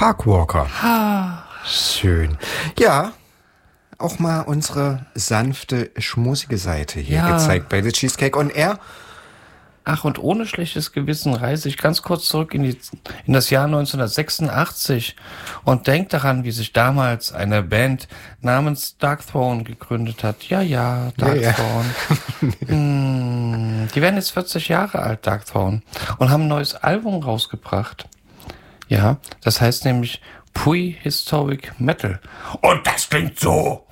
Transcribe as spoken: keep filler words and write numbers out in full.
Parkwalker. Ha. Schön. Ja, auch mal unsere sanfte, schmusige Seite hier Ja. gezeigt bei The Cheesecake on Air. Ach, und ohne schlechtes Gewissen reise ich ganz kurz zurück in, die, in das Jahr neunzehnhundertsechsundachtzig und denk daran, wie sich damals eine Band namens Dark Throne gegründet hat. Ja, ja, Dark Ja, ja. Throne. hm, die werden jetzt vierzig Jahre alt, Dark Throne, und haben ein neues Album rausgebracht. Ja, das heißt nämlich Prehistoric Metal. Und das klingt so.